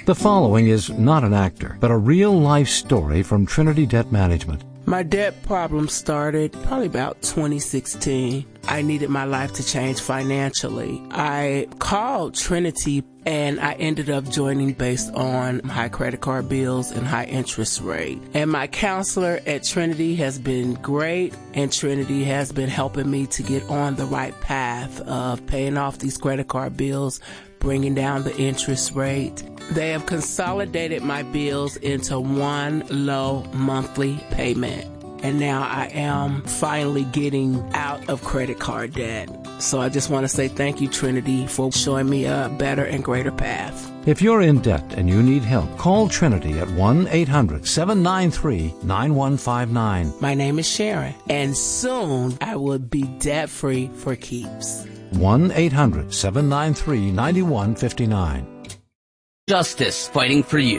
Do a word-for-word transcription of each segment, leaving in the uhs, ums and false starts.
The following is not an actor, but a real-life story from Trinity Debt Management. My debt problem started probably about twenty sixteen. I needed my life to change financially. I called Trinity and I ended up joining based on high credit card bills and high interest rate. And my counselor at Trinity has been great, and Trinity has been helping me to get on the right path of paying off these credit card bills, bringing down the interest rate. They have consolidated my bills into one low monthly payment. And now I am finally getting out of credit card debt. So I just want to say thank you, Trinity, for showing me a better and greater path. If you're in debt and you need help, call Trinity at one eight hundred seven nine three nine one five nine. My name is Sharon, and soon I will be debt-free for keeps. one eight hundred seven nine three nine one five nine. Justice fighting for you.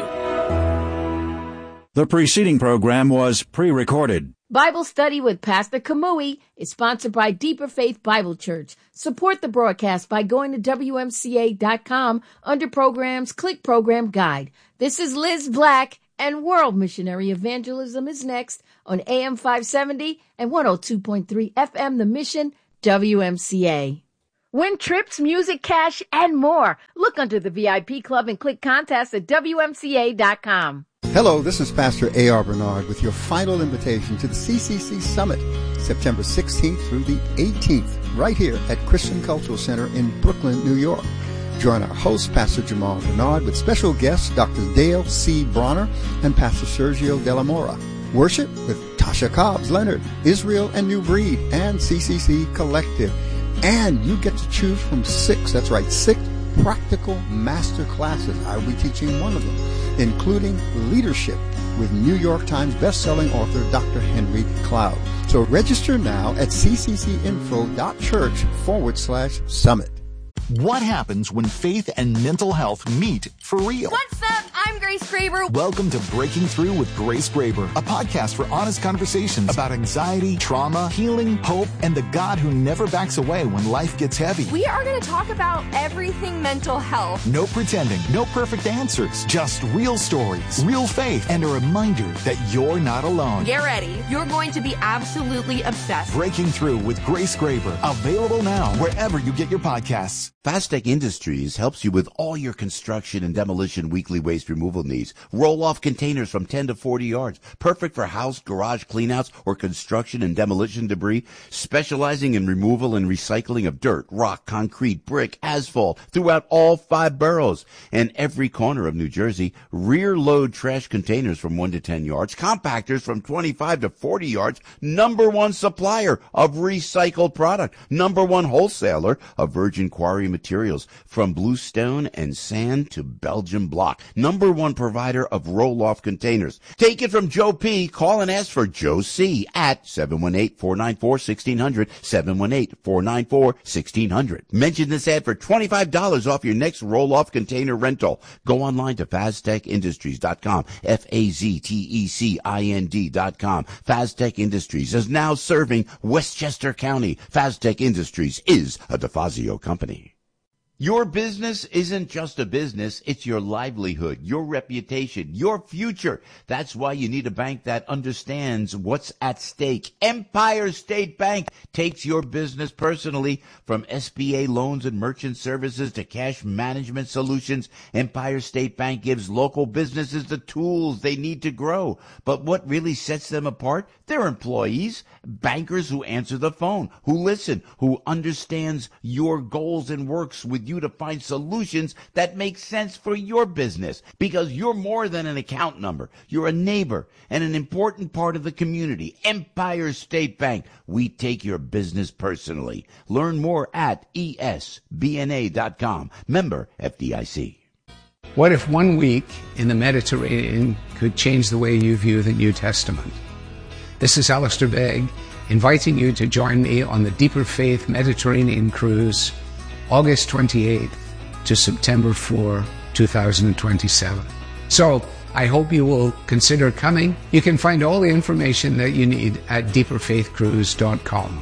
The preceding program was pre-recorded. Bible Study with Pastor Kamui is sponsored by Deeper Faith Bible Church. Support the broadcast by going to W M C A dot com. Under Programs, click Program Guide. This is Liz Black, and World Missionary Evangelism is next on A M five seventy and one oh two point three F M The Mission, W M C A. Win trips, music, cash, and more. Look under the V I P Club and click Contest at W M C A dot com. Hello, this is Pastor A R. Bernard with your final invitation to the C C C Summit, September sixteenth through the eighteenth, right here at Christian Cultural Center in Brooklyn, New York. Join our host, Pastor Jamal Bernard, with special guests Doctor Dale C. Bronner and Pastor Sergio De La Mora. Worship with Tasha Cobbs Leonard, Israel and New Breed, and C C C Collective. And you get to choose from six, that's right, six practical master classes. I will be teaching one of them, including leadership with New York Times bestselling author Doctor Henry Cloud. So register now at cccinfo.church forward slash summit. What happens when faith and mental health meet for real? What's up? I'm Grace Graber. Welcome to Breaking Through with Grace Graber, a podcast for honest conversations about anxiety, trauma, healing, hope, and the God who never backs away when life gets heavy. We are going to talk about everything mental health. No pretending, no perfect answers, just real stories, real faith, and a reminder that you're not alone. Get ready. You're going to be absolutely obsessed. Breaking Through with Grace Graber, available now wherever you get your podcasts. Fastech Industries helps you with all your construction and demolition weekly waste removal needs. Roll-off containers from ten to forty yards. Perfect for house, garage cleanouts, or construction and demolition debris. Specializing in removal and recycling of dirt, rock, concrete, brick, asphalt throughout all five boroughs and every corner of New Jersey. Rear-load trash containers from one to ten yards. Compactors from twenty-five to forty yards. Number one supplier of recycled product. Number one wholesaler of virgin quarry materials from bluestone and sand to Belgian block. Number one provider of roll-off containers. Take it from Joe P. Call and ask for Joe C. at seven one eight, four nine four, one six zero zero, seven one eight, four nine four, one six zero zero. Mention this ad for twenty-five dollars off your next roll-off container rental. Go online to faztech industries dot com, F A Z T E C I N D dot com. Faztech Industries is now serving Westchester County. Faztech Industries is a DeFazio company. Your business isn't just a business, it's your livelihood, your reputation, your future. That's why you need a bank that understands what's at stake. Empire State Bank takes your business personally. From S B A loans and merchant services to cash management solutions, Empire State Bank gives local businesses the tools they need to grow. But what really sets them apart? Their employees, bankers who answer the phone, who listen, who understands your goals and works with you to find solutions that make sense for your business, because you're more than an account number. You're a neighbor and an important part of the community. Empire State Bank, we take your business personally. Learn more at E S B N A dot com. Member F D I C. What if one week in the Mediterranean could change the way you view the New Testament? This is Alistair Begg, inviting you to join me on the Deeper Faith Mediterranean Cruise, August twenty-eighth to September fourth, two thousand twenty-seven. So, I hope you will consider coming. You can find all the information that you need at deeper faith cruise dot com.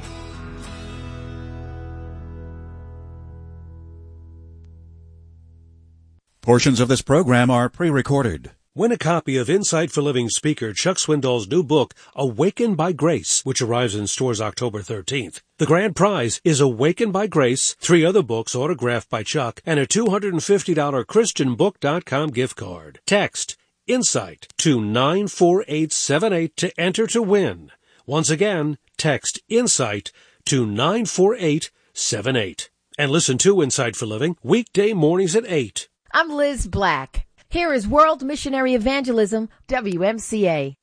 Portions of this program are pre-recorded. Win a copy of Insight for Living speaker Chuck Swindoll's new book, Awakened by Grace, which arrives in stores October thirteenth. The grand prize is Awakened by Grace, three other books autographed by Chuck, and a two hundred fifty dollars Christian Book dot com gift card. Text Insight to nine four eight seven eight to enter to win. Once again, text Insight to nine four eight seven eight. And listen to Insight for Living weekday mornings at eight. I'm Liz Black. Here is World Missionary Evangelism, W M C A.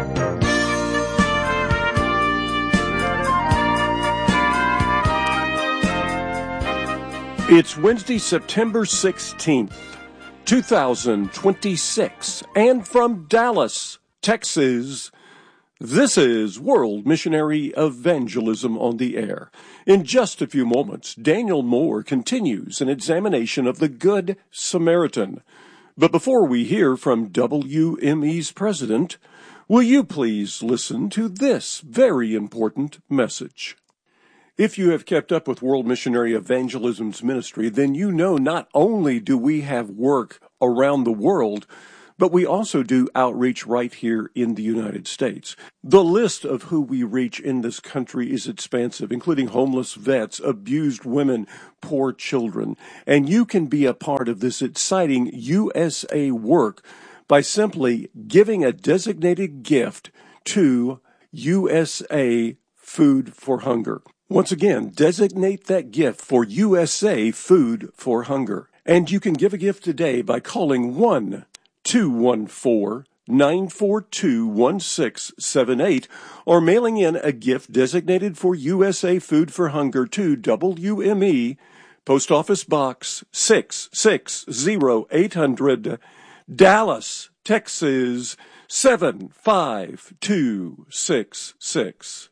It's Wednesday, September sixteenth, two thousand twenty-six, and from Dallas, Texas, this is World Missionary Evangelism on the air. In just a few moments, Daniel Moore continues an examination of the Good Samaritan. But before we hear from W M E's president, will you please listen to this very important message? If you have kept up with World Missionary Evangelism's ministry, then you know not only do we have work around the world, but we also do outreach right here in the United States. The list of who we reach in this country is expansive, including homeless vets, abused women, poor children. And you can be a part of this exciting U S A work by simply giving a designated gift to U S A Food for Hunger. Once again, designate that gift for U S A Food for Hunger. And you can give a gift today by calling one two one four, nine four two, one six seven eight or mailing in a gift designated for U S A Food for Hunger to W M E, Post Office Box six six zero eight hundred, Dallas, Texas seven five two six six.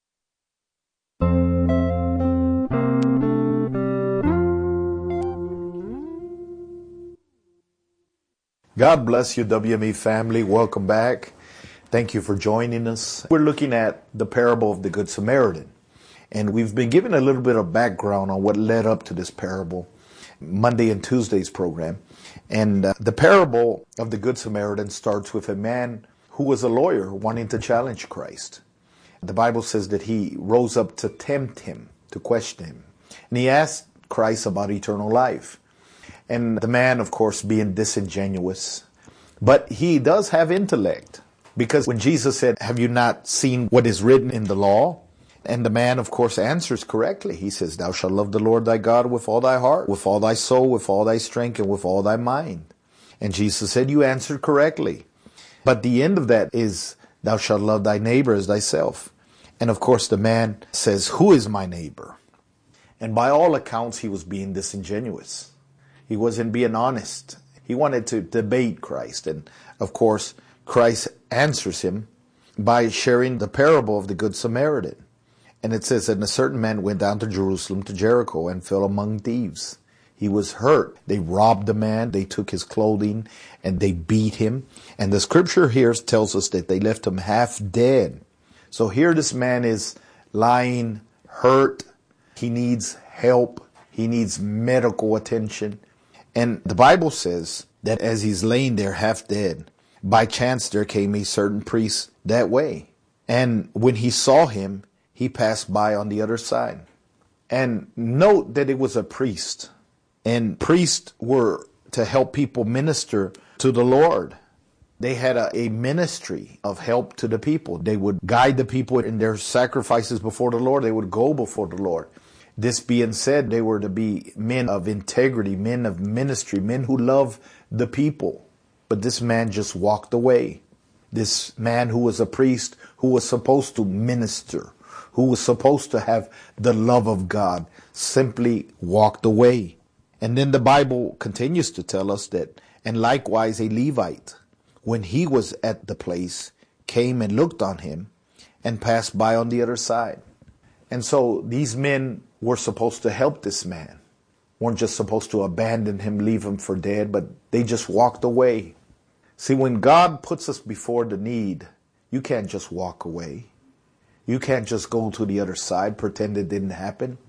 God bless you, W M E family. Welcome back. Thank you for joining us. We're looking at the parable of the Good Samaritan. And we've been given a little bit of background on what led up to this parable, Monday and Tuesday's program. And uh, the parable of the Good Samaritan starts with a man who was a lawyer wanting to challenge Christ. The Bible says that he rose up to tempt him, to question him. And he asked Christ about eternal life. And the man, of course, being disingenuous. But he does have intellect. Because when Jesus said, have you not seen what is written in the law? And the man, of course, answers correctly. He says, thou shalt love the Lord thy God with all thy heart, with all thy soul, with all thy strength, and with all thy mind. And Jesus said, you answered correctly. But the end of that is, thou shalt love thy neighbor as thyself. And of course, the man says, who is my neighbor? And by all accounts, he was being disingenuous. He wasn't being honest. He wanted to debate Christ. And of course, Christ answers him by sharing the parable of the Good Samaritan. And it says, and a certain man went down to Jerusalem, to Jericho, and fell among thieves. He was hurt. They robbed the man. They took his clothing and they beat him. And the scripture here tells us that they left him half dead. So here this man is lying, hurt. He needs help. He needs medical attention. And the Bible says that as he's laying there half dead, by chance there came a certain priest that way. And when he saw him, he passed by on the other side. And note that it was a priest. And priests were to help people minister to the Lord. They had a, a ministry of help to the people. They would guide the people in their sacrifices before the Lord. They would go before the Lord. This being said, they were to be men of integrity, men of ministry, men who love the people. But this man just walked away. This man who was a priest, who was supposed to minister, who was supposed to have the love of God, simply walked away. And then the Bible continues to tell us that, and likewise a Levite, when he was at the place, came and looked on him and passed by on the other side. And so these men were supposed to help this man. Weren't just supposed to abandon him, leave him for dead, but they just walked away. See, when God puts us before the need, you can't just walk away. You can't just go to the other side, pretend it didn't happen.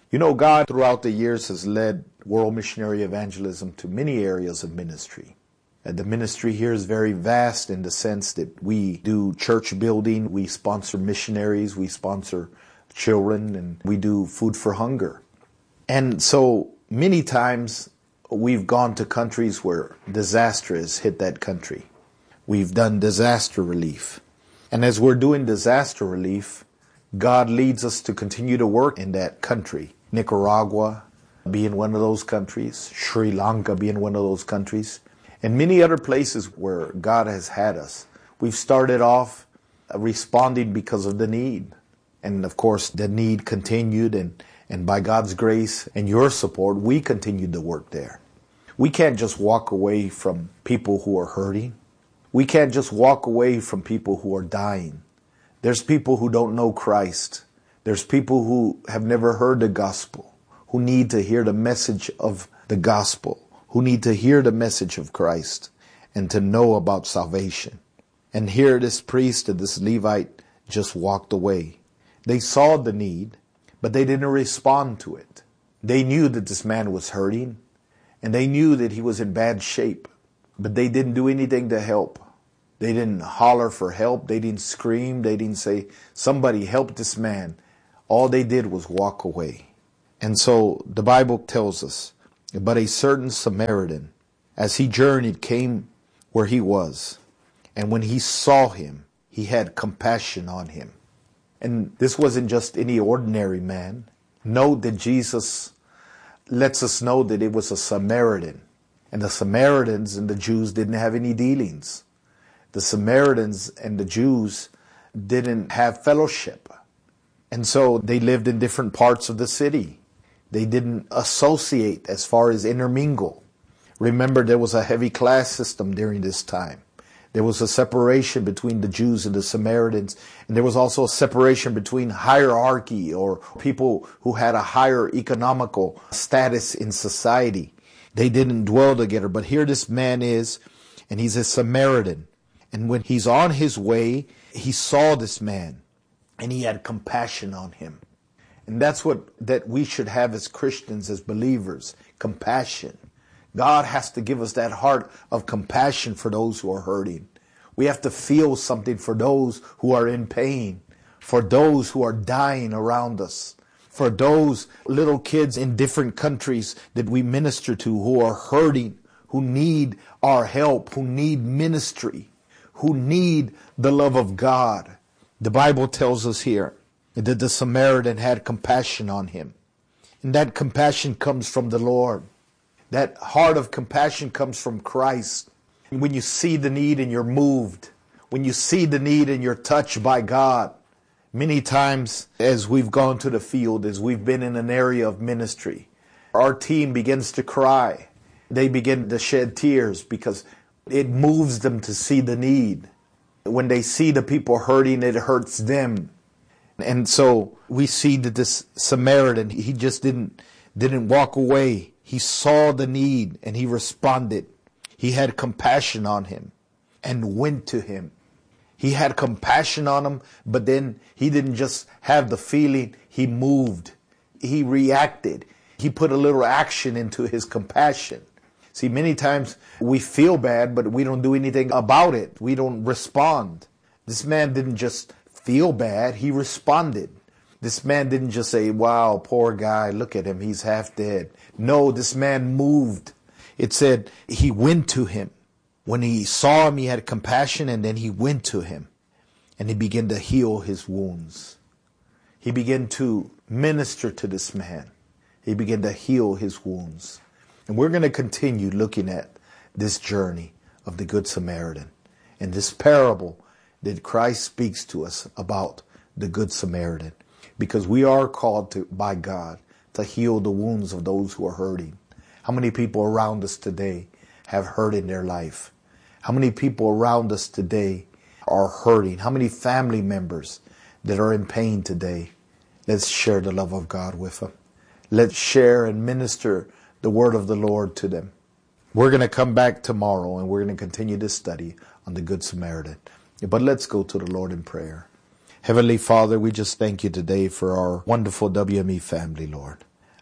You know, God throughout the years has led World Missionary Evangelism to many areas of ministry. And the ministry here is very vast in the sense that we do church building, we sponsor missionaries, we sponsor children, and we do food for hunger. And so many times we've gone to countries where disaster has hit that country. We've done disaster relief. And as we're doing disaster relief, God leads us to continue to work in that country. Nicaragua being one of those countries, Sri Lanka being one of those countries, and many other places where God has had us. We've started off responding because of the need. And of course, the need continued, and, and by God's grace and your support, we continued to work there. We can't just walk away from people who are hurting. We can't just walk away from people who are dying. There's people who don't know Christ. There's people who have never heard the gospel, who need to hear the message of the gospel, who need to hear the message of Christ and to know about salvation. And here this priest and this Levite just walked away. They saw the need, but they didn't respond to it. They knew that this man was hurting, and they knew that he was in bad shape, but they didn't do anything to help. They didn't holler for help. They didn't scream. They didn't say, somebody help this man. All they did was walk away. And so the Bible tells us, but a certain Samaritan, as he journeyed, came where he was. And when he saw him, he had compassion on him. And this wasn't just any ordinary man. Note that Jesus lets us know that it was a Samaritan. And the Samaritans and the Jews didn't have any dealings. The Samaritans and the Jews didn't have fellowship. And so they lived in different parts of the city. They didn't associate as far as intermingle. Remember, there was a heavy class system during this time. There was a separation between the Jews and the Samaritans. And there was also a separation between hierarchy, or people who had a higher economical status in society. They didn't dwell together. But here this man is, and he's a Samaritan. And when he's on his way, he saw this man, and he had compassion on him. And that's what that we should have as Christians, as believers, compassion. God has to give us that heart of compassion for those who are hurting. We have to feel something for those who are in pain, for those who are dying around us, for those little kids in different countries that we minister to who are hurting, who need our help, who need ministry, who need the love of God. The Bible tells us here that the Samaritan had compassion on him. And that compassion comes from the Lord. That heart of compassion comes from Christ. And when you see the need and you're moved, when you see the need and you're touched by God, many times as we've gone to the field, as we've been in an area of ministry, our team begins to cry. They begin to shed tears because it moves them to see the need. When they see the people hurting, it hurts them. And so we see that this Samaritan, he just didn't didn't walk away. He saw the need and he responded. He had compassion on him and went to him. He had compassion on him, but then he didn't just have the feeling, he moved. He reacted. He put a little action into his compassion. See, many times we feel bad, but we don't do anything about it. We don't respond. This man didn't just feel bad, he responded. This man didn't just say, wow, poor guy, look at him, he's half dead. No, this man moved. It said he went to him. When he saw him, he had compassion, and then he went to him. And he began to heal his wounds. He began to minister to this man. He began to heal his wounds. And we're going to continue looking at this journey of the Good Samaritan and this parable that Christ speaks to us about the Good Samaritan, because we are called to by God to heal the wounds of those who are hurting. How many people around us today have hurt in their life? How many people around us today are hurting? How many family members that are in pain today? Let's share the love of God with them. Let's share and minister the word of the Lord to them. We're going to come back tomorrow and we're going to continue this study on the Good Samaritan. But let's go to the Lord in prayer. Heavenly Father, we just thank you today for our wonderful W M E family, Lord.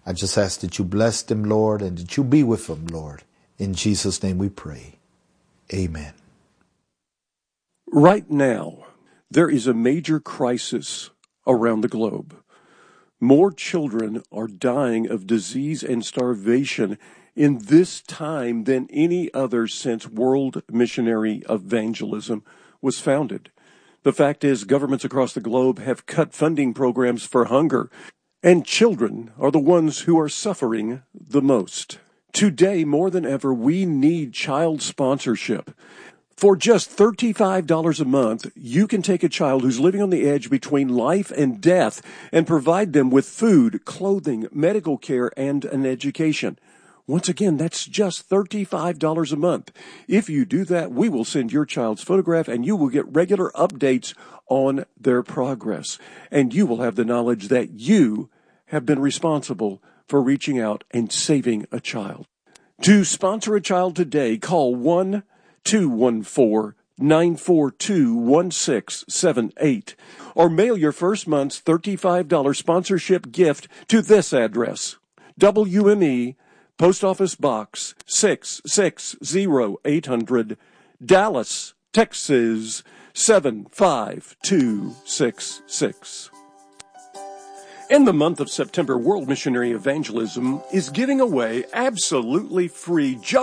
I just ask that you bless them, Lord, and that you be with them, Lord. In Jesus' name we pray. Amen. Right now, there is a major crisis around the globe. More children are dying of disease and starvation in this time than any other since World Missionary Evangelism was founded. The fact is, governments across the globe have cut funding programs for hunger, and children are the ones who are suffering the most. Today, more than ever, we need child sponsorship. For just thirty-five dollars a month, you can take a child who's living on the edge between life and death and provide them with food, clothing, medical care, and an education. Once again, that's just thirty-five dollars a month. If you do that, we will send your child's photograph and you will get regular updates on their progress. And you will have the knowledge that you have been responsible for reaching out and saving a child. To sponsor a child today, call one two one four, nine four two, one six seven eight or mail your first month's thirty-five dollars sponsorship gift to this address: W M E, Post Office Box six six zero eight hundred, Dallas, Texas seven five two six six. In the month of September, World Missionary Evangelism is giving away absolutely free